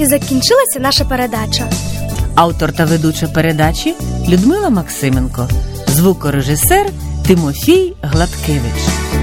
і закінчилася наша передача. Автор та ведуча передачі Людмила Максименко, звукорежисер Тимофій Гладкевич.